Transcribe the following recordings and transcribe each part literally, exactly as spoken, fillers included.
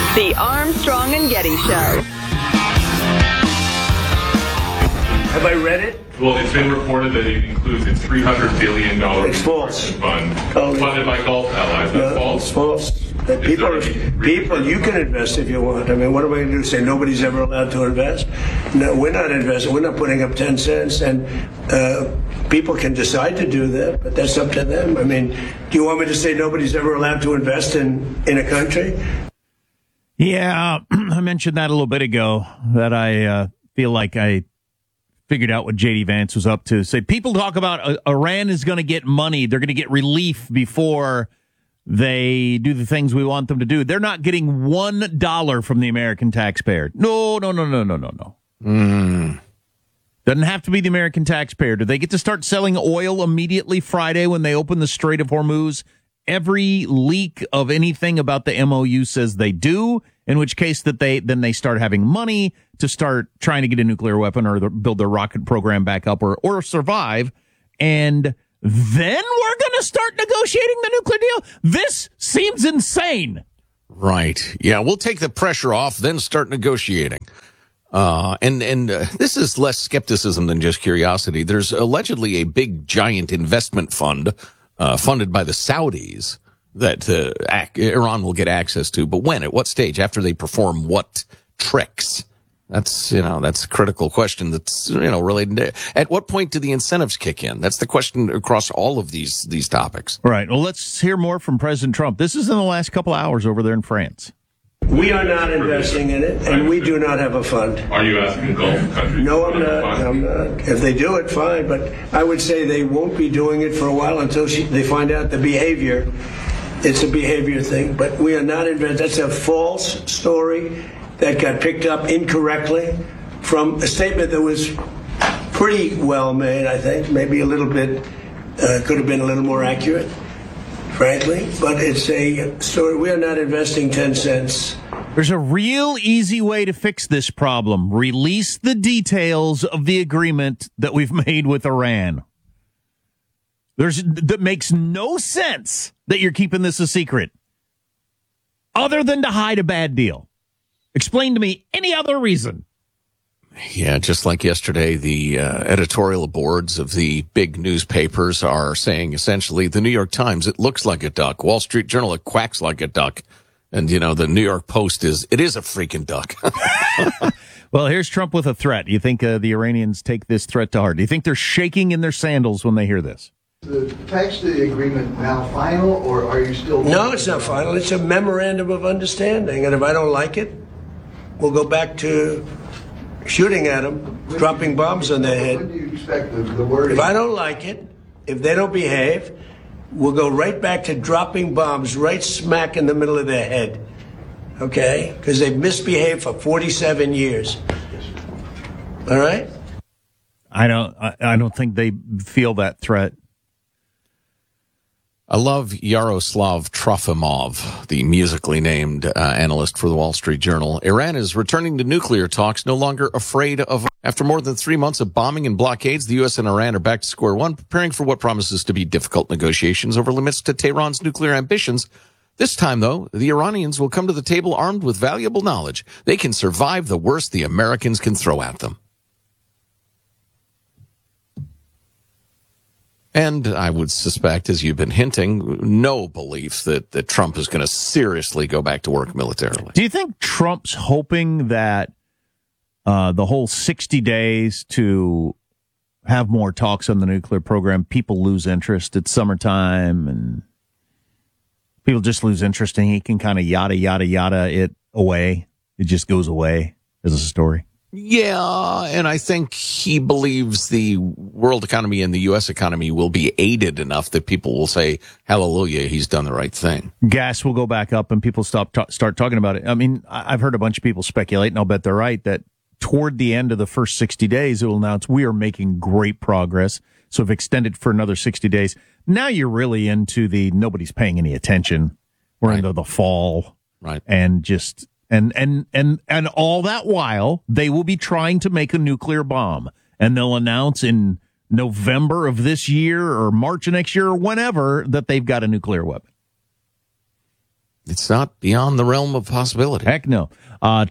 The Armstrong and Getty Show. Have I read it? Well, it's been reported that it includes a three hundred billion dollars It's false. fund Oh, funded by Gulf allies. That's No, false. it's false. That people, people, you can invest if you want. I mean, what am I going to do? Say nobody's ever allowed to invest? No, we're not investing. We're not putting up ten cents, and uh, people can decide to do that, but that's up to them. I mean, do you want me to say nobody's ever allowed to invest in, in a country? Yeah, I mentioned that a little bit ago, that I uh, feel like I figured out what J D Vance was up to. Say, people talk about uh, Iran is going to get money. They're going to get relief before they do the things we want them to do. They're not getting one dollar from the American taxpayer. No, no, no, no, no, no, no. Mm. Doesn't have to be the American taxpayer. Do they get to start selling oil immediately Friday when they open the Strait of Hormuz? Every leak of anything about the M O U says they do, in which case that they then they start having money to start trying to get a nuclear weapon or the, build their rocket program back up or, or survive. And then we're going to start negotiating the nuclear deal? This seems insane. Right. Yeah, we'll take the pressure off, then start negotiating. Uh, and and uh, this is less skepticism than just curiosity. There's allegedly a big, giant investment fund uh, funded by the Saudis that uh, ac- Iran will get access to. But when? At what stage? After they perform what tricks? That's, you know, that's a critical question that's, you know, related to, at what point do the incentives kick in? That's the question across all of these, these topics. Right. Well, let's hear more from President Trump. This is in the last couple hours over there in France. We are not investing in it, and we do not have a fund. Are you asking Gulf countries? No, I'm not. I'm not. If they do it, fine, but I would say they won't be doing it for a while until she, they find out the behavior. It's a behavior thing, but we are not investing. That's a false story that got picked up incorrectly from a statement that was pretty well made, I think, maybe a little bit, uh, could have been a little more accurate, frankly, but it's a story. We are not investing ten cents. There's a real easy way to fix this problem. Release the details of the agreement that we've made with Iran. There's, that makes no sense that you're keeping this a secret, other than to hide a bad deal. Explain to me any other reason. Yeah, just like yesterday, the uh, editorial boards of the big newspapers are saying essentially the New York Times, it looks like a duck. Wall Street Journal, it quacks like a duck. And, you know, the New York Post is, it is a freaking duck. Well, here's Trump with a threat. Do you think uh, the Iranians take this threat to heart? Do you think they're shaking in their sandals when they hear this? The text of the agreement now final, or are you still... No, it's not final. It's a memorandum of understanding. And if I don't like it, we'll go back to shooting at them, dropping bombs on their head. When do you expect the, the word... If I don't like it, if they don't behave, we'll go right back to dropping bombs right smack in the middle of their head. Okay? Because they've misbehaved for forty-seven years. All right? I don't, I, I don't think they feel that threat. I love Yaroslav Trofimov, the musically named uh, analyst for the Wall Street Journal. Iran is returning to nuclear talks, no longer afraid of... After more than three months of bombing and blockades, the U S and Iran are back to square one, preparing for what promises to be difficult negotiations over limits to Tehran's nuclear ambitions. This time, though, the Iranians will come to the table armed with valuable knowledge. They can survive the worst the Americans can throw at them. And I would suspect, as you've been hinting, no belief that, that Trump is going to seriously go back to work militarily. Do you think Trump's hoping that uh, the whole sixty days to have more talks on the nuclear program, people lose interest? It's summertime and people just lose interest, and he can kind of yada, yada, yada it away. It just goes away as a story. Yeah, and I think he believes the world economy and the U S economy will be aided enough that people will say, hallelujah, he's done the right thing. Gas will go back up and people stop ta- start talking about it. I mean, I've heard a bunch of people speculate, and I'll bet they're right, that toward the end of the first sixty days, it will announce we are making great progress. So if extended for another sixty days, now you're really into the nobody's paying any attention. We're Right. into the fall. Right. And just... And, and, and, and all that while, they will be trying to make a nuclear bomb. And they'll announce in November of this year or March of next year or whenever that they've got a nuclear weapon. It's not beyond the realm of possibility. Heck no. Uh,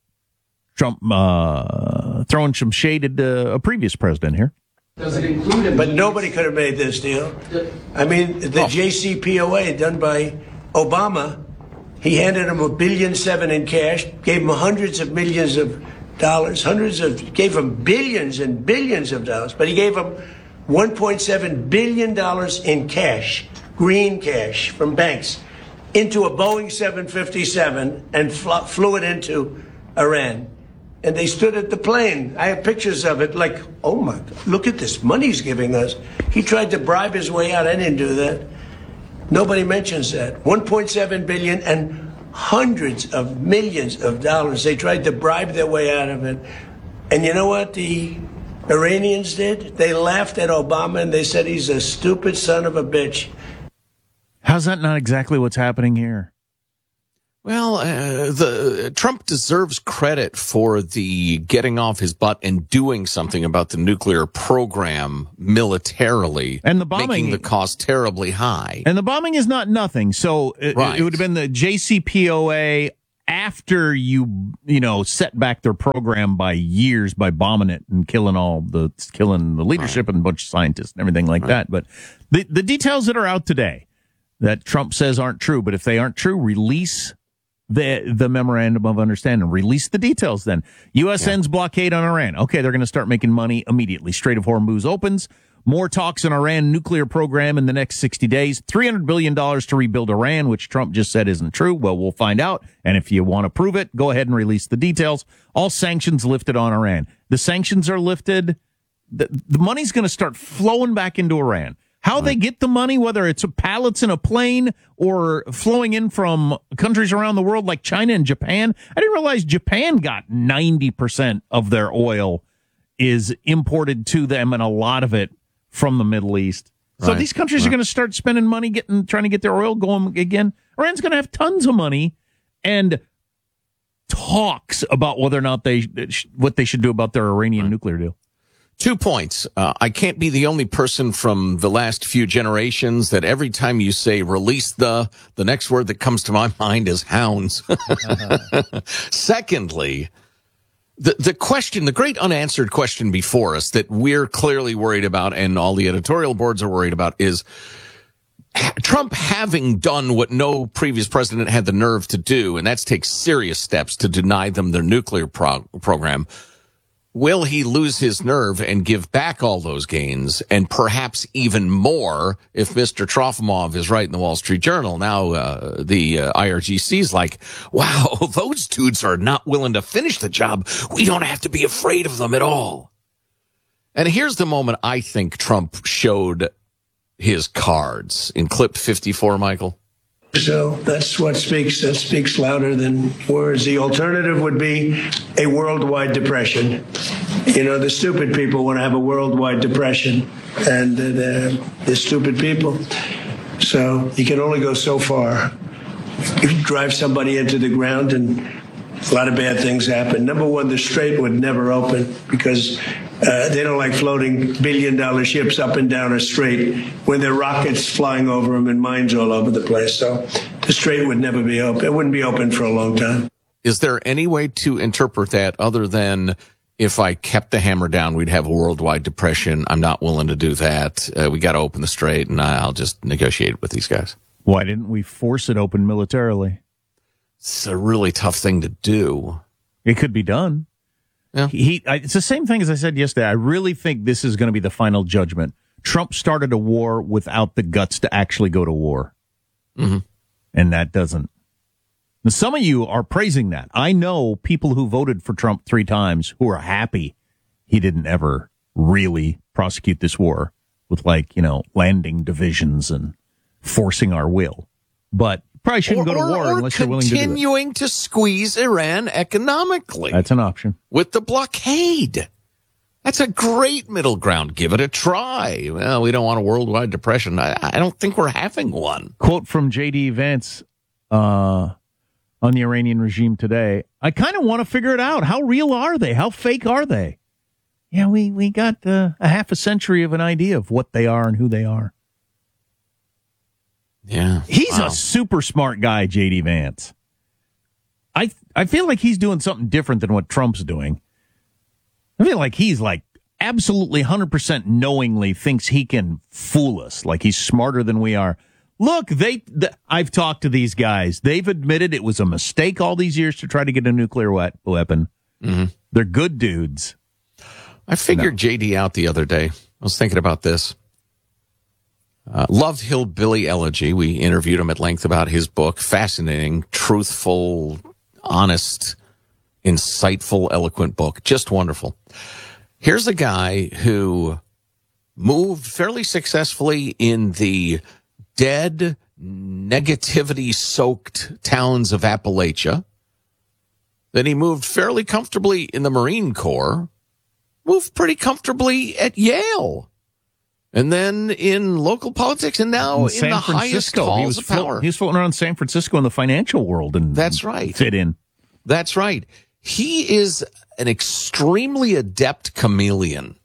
Trump uh, throwing some shade at uh, a previous president here. Does it include a But nobody could have made this deal. I mean, the Oh. J C P O A done by Obama, he handed him a billion seven in cash, gave him hundreds of millions of dollars, hundreds of, gave him billions and billions of dollars, but he gave him one point seven billion dollars in cash, green cash from banks, into a Boeing seven fifty-seven and fl- flew it into Iran. And they stood at the plane. I have pictures of it like, oh my God, look at this money he's giving us. He tried to bribe his way out. I didn't do that. Nobody mentions that. one point seven billion and hundreds of millions of dollars. They tried to bribe their way out of it. And you know what the Iranians did? They laughed at Obama and they said he's a stupid son of a bitch. How's that not exactly what's happening here? Well, uh, the Trump deserves credit for the getting off his butt and doing something about the nuclear program militarily, And the bombing- making the cost terribly high. And the bombing is not nothing. So it, Right. it would have been the J C P O A after you, you know, set back their program by years by bombing it and killing all the, killing the leadership and a bunch of scientists and everything like that. But the, the details that are out today that Trump says aren't true, but if they aren't true, release the the memorandum of understanding. Release the details then. U S ends blockade on Iran. Okay, they're going to start making money immediately. Strait of Hormuz opens. More talks on Iran nuclear program in the next sixty days. three hundred billion dollars to rebuild Iran, which Trump just said isn't true. Well, we'll find out. And if you want to prove it, go ahead and release the details. All sanctions lifted on Iran. The sanctions are lifted. The, the money's going to start flowing back into Iran. How they get the money, whether it's pallets in a plane or flowing in from countries around the world like China and Japan. I didn't realize Japan got ninety percent of their oil is imported to them, and a lot of it from the Middle East. So Right. these countries Right. are going to start spending money getting trying to get their oil going again. Iran's going to have tons of money and talks about whether or not they what they should do about their Iranian nuclear deal. Two points. Uh, I can't be the only person from the last few generations that every time you say release the, the next word that comes to my mind is hounds. Secondly, the, the question, the great unanswered question before us that we're clearly worried about and all the editorial boards are worried about is Trump having done what no previous president had the nerve to do, and that's take serious steps to deny them their nuclear prog- program. Will he lose his nerve and give back all those gains and perhaps even more if Mister Trofimov is right in the Wall Street Journal? Now, uh, the uh, I R G C is like, wow, those dudes are not willing to finish the job. We don't have to be afraid of them at all. And here's the moment I think Trump showed his cards in clip fifty-four, Michael. So that's what speaks, that speaks louder than words. The alternative would be a worldwide depression. You know, the stupid people want to have a worldwide depression, and they're, they're stupid people. So you can only go so far. You drive somebody into the ground and a lot of bad things happen. Number one, the strait would never open because uh, they don't like floating billion dollar ships up and down a strait when there are rockets flying over them and mines all over the place. So the strait would never be open. It wouldn't be open for a long time. Is there any way to interpret that other than if I kept the hammer down, we'd have a worldwide depression? I'm not willing to do that. Uh, we got to open the strait, and I'll just negotiate with these guys. Why didn't we force it open militarily? It's a really tough thing to do. It could be done. Yeah. He, I, it's the same thing as I said yesterday. I really think this is going to be the final judgment. Trump started a war without the guts to actually go to war. Mm-hmm. And that doesn't. Now, some of you are praising that. I know people who voted for Trump three times who are happy he didn't ever really prosecute this war with, like, you know, landing divisions and forcing our will. But probably shouldn't or, go to war or unless you're willing to do it. continuing to squeeze Iran economically. That's an option. With the blockade. That's a great middle ground. Give it a try. Well, we don't want a worldwide depression. I, I don't think we're having one. Quote from J D. Vance uh, on the Iranian regime today. I kind of want to figure it out. How real are they? How fake are they? Yeah, we, we got uh, a half a century of an idea of what they are and who they are. Yeah. He's Wow. a super smart guy, J D Vance. I I feel like he's doing something different than what Trump's doing. I feel like he's like absolutely one hundred percent knowingly thinks he can fool us, like he's smarter than we are. Look, they. The, I've talked to these guys. They've admitted it was a mistake all these years to try to get a nuclear wet, weapon. Mm-hmm. They're good dudes. I figured No. J D out the other day. I was thinking about this. Uh, loved Hillbilly Elegy. We interviewed him at length about his book. Fascinating, truthful, honest, insightful, eloquent book. Just wonderful. Here's a guy who moved fairly successfully in the dead, negativity-soaked towns of Appalachia. Then he moved fairly comfortably in the Marine Corps, moved pretty comfortably at Yale, and then in local politics, and now in, In San the highest Francisco, he halls was, of float, power. he was floating around San Francisco in the financial world, and That's right. fit in. That's right. He is an extremely adept chameleon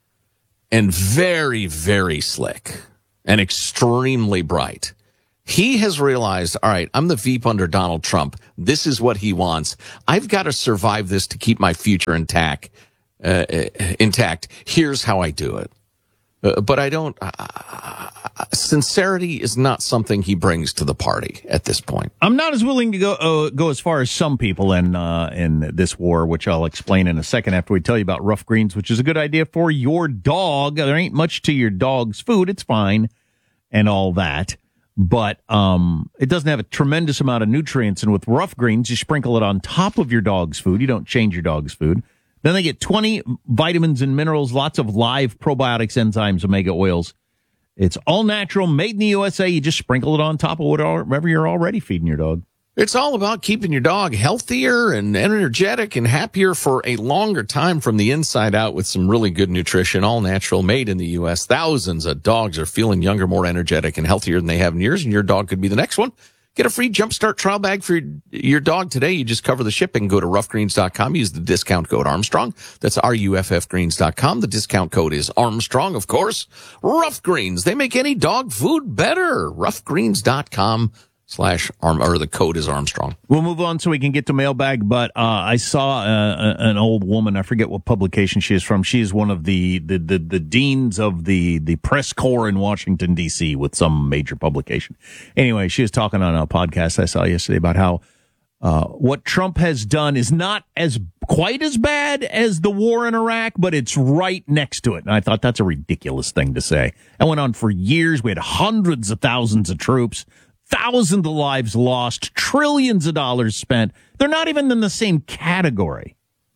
and very, very slick and extremely bright. He has realized, all right, I'm the Veep under Donald Trump. This is what he wants. I've got to survive this to keep my future intact. Uh, intact. Here's how I do it. Uh, but I don't. Uh, sincerity is not something he brings to the party at this point. I'm not as willing to go uh, go as far as some people in uh, in this war, which I'll explain in a second after we tell you about Rough Greens, which is a good idea for your dog. There ain't much to your dog's food; it's fine and all that, but um, it doesn't have a tremendous amount of nutrients. And with Rough Greens, you sprinkle it on top of your dog's food. You don't change your dog's food. Then they get twenty vitamins and minerals, lots of live probiotics, enzymes, omega oils. It's all natural, made in the U S A. You just sprinkle it on top of whatever you're already feeding your dog. It's all about keeping your dog healthier and energetic and happier for a longer time from the inside out with some really good nutrition, all natural, made in the U S. Thousands of dogs are feeling younger, more energetic, and healthier than they have in years, and your dog could be the next one. Get a free Jumpstart trial bag for your, your dog today. You just cover the shipping. Go to rough greens dot com. Use the discount code Armstrong. That's R U F F greens dot com. The discount code is Armstrong, of course. Rough Greens. They make any dog food better. rough greens dot com slash arm, or the code is Armstrong. We'll move on so we can get to mailbag, but uh, I saw uh, an old woman. I forget what publication she is from. She's one of the, the, the, the deans of the, the press corps in Washington, D C with some major publication. Anyway, she was talking on a podcast I saw yesterday about how uh, what Trump has done is not as quite as bad as the war in Iraq, but it's right next to it. And I thought that's a ridiculous thing to say. It went on for years. We had hundreds of thousands of troops. Thousands of lives lost, trillions of dollars spent. They're not even in the same category.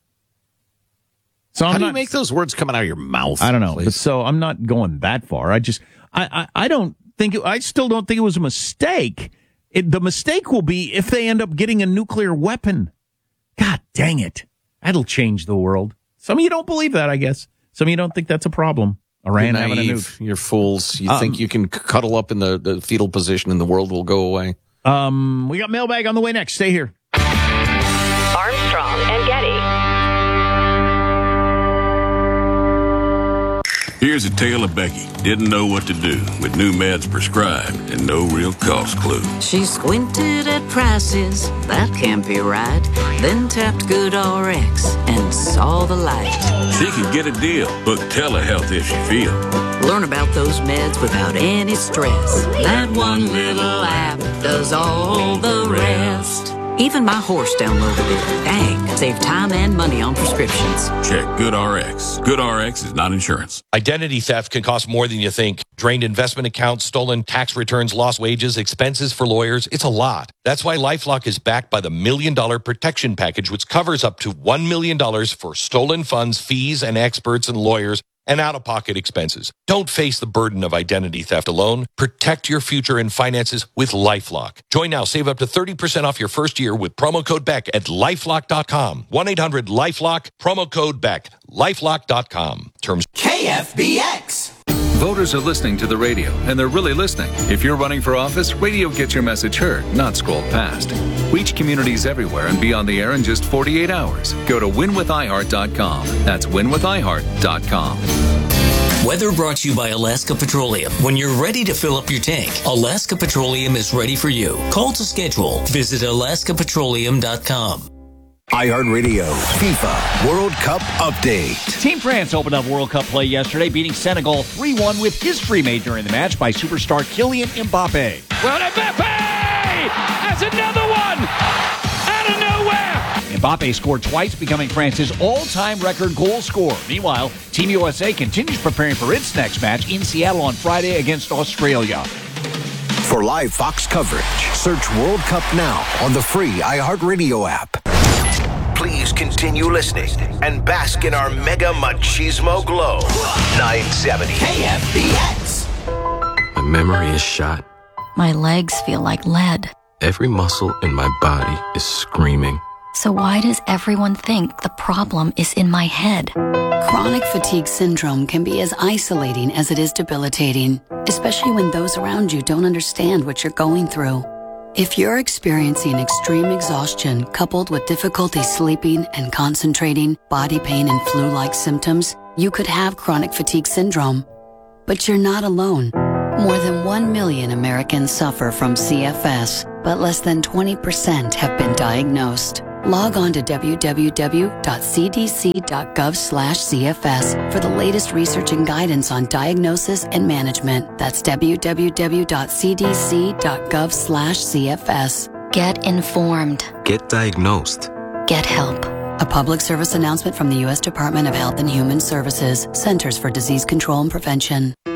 So I'm How do not, you make those words coming out of your mouth? I don't know. please? But so I'm not going that far. I just, I, I, I don't think, it, I still don't think it was a mistake. It, the mistake will be if they end up getting a nuclear weapon. God dang it. That'll change the world. Some of you don't believe that, I guess. Some of you don't think that's a problem. Iran You're having a naive. nuke. You're fools. You Um, think you can c- cuddle up in the, the fetal position and the world will go away? Um, we got mailbag on the way next. Stay here. Armstrong and Getty. Here's a tale of Becky. Didn't know what to do with new meds prescribed and no real cost clue. She squinted at prices, that can't be right. Then tapped GoodRx and saw the light. She could get a deal. Book telehealth if she feel. Learn about those meds without any stress. That one little app does all the rest. Even my horse downloaded it. Dang, save time and money on prescriptions. Check GoodRx. GoodRx is not insurance. Identity theft can cost more than you think. Drained investment accounts, stolen tax returns, lost wages, expenses for lawyers. It's a lot. That's why LifeLock is backed by the Million Dollar Protection Package, which covers up to one million dollars for stolen funds, fees, and experts and lawyers, and out-of-pocket expenses. Don't face the burden of identity theft alone. Protect your future and finances with LifeLock. Join now. Save up to thirty percent off your first year with promo code Beck at lifelock dot com. one eight hundred lifelock, promo code Beck, lifelock dot com. Terms. K F B X. Voters are listening to the radio, and they're really listening. If you're running for office, radio gets your message heard, not scrolled past. Reach communities everywhere and be on the air in just forty-eight hours. Go to win with i heart dot com. That's win with i heart dot com. Weather brought to you by Alaska Petroleum. When you're ready to fill up your tank, Alaska Petroleum is ready for you. Call to schedule. Visit alaska petroleum dot com. iHeartRadio FIFA World Cup Update. Team France opened up World Cup play yesterday, beating Senegal three one with history made during the match by superstar Kylian Mbappe. Well, Mbappe has another one out of nowhere. Mbappe scored twice, becoming France's all-time record goal scorer. Meanwhile, Team U S A continues preparing for its next match in Seattle on Friday against Australia. For live Fox coverage, search World Cup now on the free iHeartRadio app. Please continue listening and bask in our mega machismo glow. nine seventy K F B X. My memory is shot. My legs feel like lead. Every muscle in my body is screaming. So why does everyone think the problem is in my head? Chronic fatigue syndrome can be as isolating as it is debilitating, especially when those around you don't understand what you're going through. If you're experiencing extreme exhaustion coupled with difficulty sleeping and concentrating, body pain and flu-like symptoms, you could have chronic fatigue syndrome. But you're not alone. More than one million Americans suffer from C F S, but less than twenty percent have been diagnosed. Log on to w w w dot c d c dot gov slash C F S for the latest research and guidance on diagnosis and management. That's w w w dot c d c dot gov slash C F S. Get informed. Get diagnosed. Get help. A public service announcement from the U S Department of Health and Human Services, Centers for Disease Control and Prevention.